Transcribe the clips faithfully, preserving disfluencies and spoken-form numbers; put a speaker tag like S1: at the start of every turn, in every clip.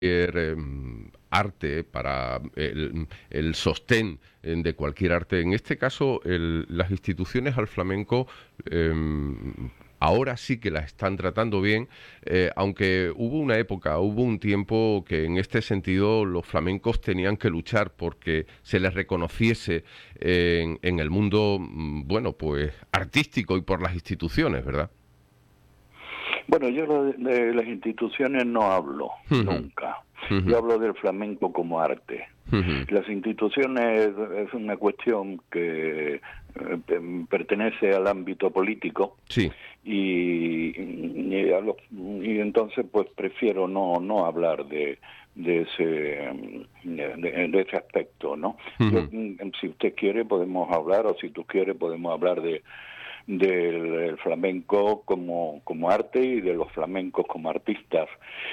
S1: eh, arte, para el, el sostén eh, de cualquier arte. En este caso, el- las instituciones al flamenco eh, ahora sí que las están tratando bien, eh, aunque hubo una época, hubo un tiempo que en este sentido los flamencos tenían que luchar porque se les reconociese en, en el mundo, mm, bueno, pues artístico y por las instituciones, ¿verdad?
S2: Bueno, yo lo de, de las instituciones no hablo
S1: Ujú,
S2: nunca.
S1: ujú,
S2: Yo hablo del flamenco como arte.
S1: ujú.
S2: Las instituciones es una cuestión que eh, pe- pertenece al ámbito político
S1: Sí,
S2: y, y, a los- y entonces pues prefiero no no hablar de de ese de, de ese aspecto, ¿no? Yo,
S1: ujú,
S2: mm, si usted quiere podemos hablar, o si tú quieres podemos hablar de del flamenco como como arte y de los flamencos como artistas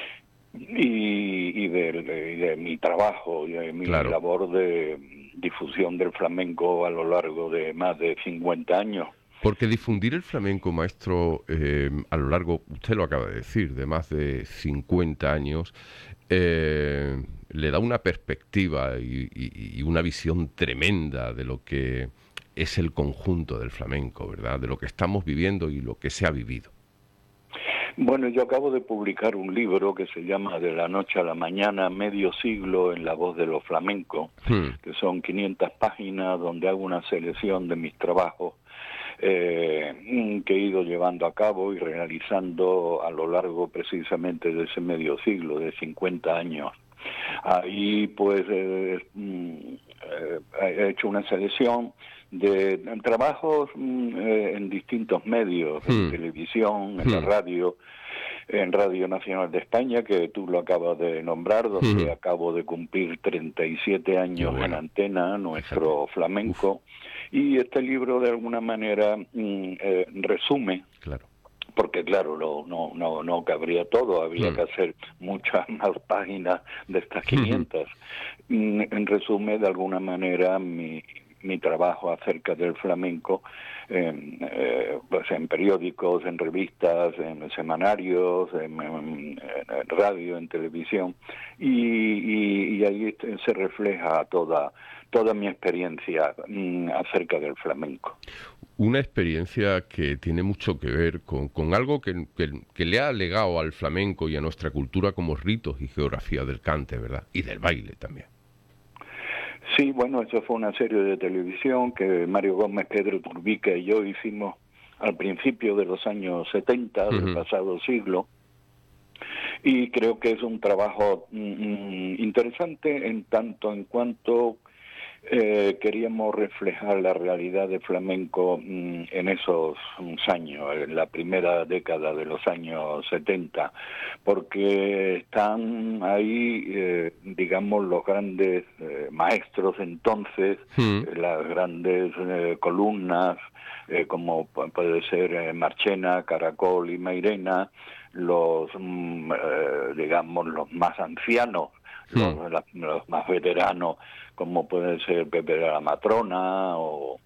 S2: y, y, de, de, de mi trabajo y de mi
S1: claro.
S2: labor de difusión del flamenco a lo largo de más de cincuenta años.
S1: Porque difundir el flamenco, maestro, eh, a lo largo, usted lo acaba de decir, de más de cincuenta años, eh, le da una perspectiva y, y- y una visión tremenda de lo que es el conjunto del flamenco, ¿verdad? De lo que estamos viviendo y lo que se ha vivido.
S2: Bueno, yo acabo de publicar un libro que se llama De la noche a la mañana, medio siglo en la voz de los flamencos,
S1: Hmm,
S2: que son quinientas páginas donde hago una selección de mis trabajos eh, que he ido llevando a cabo y realizando a lo largo precisamente de ese medio siglo, de cincuenta años. Ahí pues eh, mm, eh, he hecho una selección de trabajos mm, eh, en distintos medios, en
S1: hmm,
S2: televisión, en la
S1: hmm,
S2: radio, en Radio Nacional de España, que tú lo acabas de nombrar, donde
S1: hmm.
S2: acabo de cumplir treinta y siete
S1: Qué
S2: años en
S1: bueno,
S2: antena,
S1: fíjate.
S2: nuestro
S1: Uf,
S2: flamenco, y este libro de alguna manera mm, eh, resume,
S1: claro.
S2: porque claro, no, no, no, no cabría todo, habría
S1: Hmm,
S2: que hacer muchas más páginas de estas
S1: hmm,
S2: quinientas. Mm, En resumen, de alguna manera, mi, mi trabajo acerca del flamenco, en, eh, pues en periódicos, en revistas, en semanarios, en, en- en radio, en televisión, y, y- y ahí se refleja toda, toda mi experiencia mm, acerca del flamenco.
S1: Una experiencia que tiene mucho que ver con, con algo que, que- que le ha legado al flamenco y a nuestra cultura como ritos y geografía del cante, ¿verdad? Y del baile también.
S2: Sí, bueno, eso fue una serie de televisión que Mario Gómez, Pedro Turbica y yo hicimos al principio de los años setenta del
S1: Ujú,
S2: pasado siglo, y creo que es un trabajo mm, interesante en tanto en cuanto eh, queríamos reflejar la realidad de flamenco mm, en esos mm, años, en la primera década de los años setenta, porque están ahí, eh, digamos, los grandes eh, maestros entonces,
S1: ujú,
S2: eh, las grandes eh, columnas, eh, como pu- puede ser eh, Marchena, Caracol y Mairena, los, mm, eh, digamos, los más ancianos,
S1: ujú,
S2: los, la- los más veteranos, como pueden ser Pepe de la Matrona o,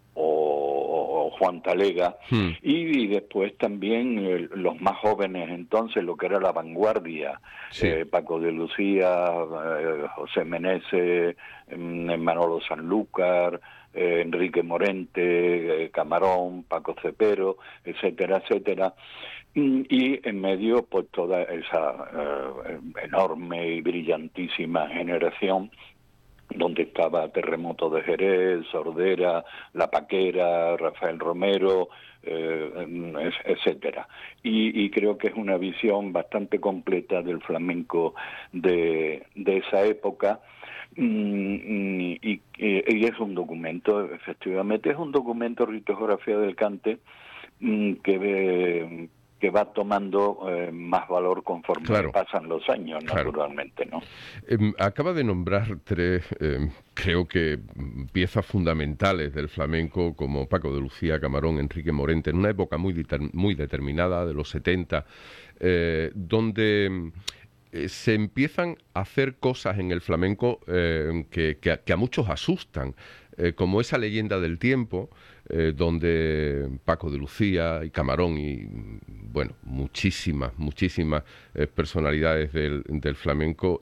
S2: o, o Juan Talega,
S1: ujú.
S2: y, y después también eh, los más jóvenes entonces, lo que era la vanguardia,
S1: Sí,
S2: eh, Paco de Lucía, eh, José Meneses, mm, Manolo Sanlúcar, eh, Enrique Morente, eh, Camarón, Paco Cepero, etcétera, etcétera. Y, y en medio, pues toda esa eh, enorme y brillantísima generación donde estaba Terremoto de Jerez, Sordera, La Paquera, Rafael Romero, eh, etcétera. Y, y creo que es una visión bastante completa del flamenco de, de esa época. Mm, y, y, y es un documento, efectivamente, es un documento Ritografía del Cante mm, que ve que va tomando eh, más valor conforme
S1: claro,
S2: pasan los años,
S1: claro.
S2: naturalmente, ¿no?
S1: Em, acaba de nombrar tres, em, creo que mm, piezas fundamentales del flamenco como Paco de Lucía, Camarón, Enrique Morente, en una época muy, deter- muy determinada, de los setenta, eh, donde mm, eh, se empiezan a hacer cosas en el flamenco eh, que, que a, que a muchos asustan, eh, como esa leyenda del tiempo, eh, donde Paco de Lucía y Camarón y, bueno, muchísimas, muchísimas eh, personalidades del, del flamenco